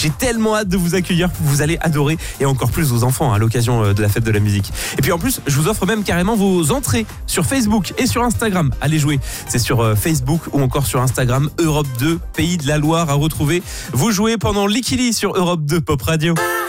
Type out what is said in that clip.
J'ai tellement hâte de vous accueillir, vous allez adorer, et encore plus vos enfants à l'occasion de la fête de la musique. Et puis en plus, je vous offre même carrément vos entrées sur Facebook et sur Instagram. Allez jouer, c'est sur Facebook ou encore sur Instagram, Europe 2, Pays de la Loire à retrouver. Vous jouez pendant Likili sur Europe 2 Pop Radio.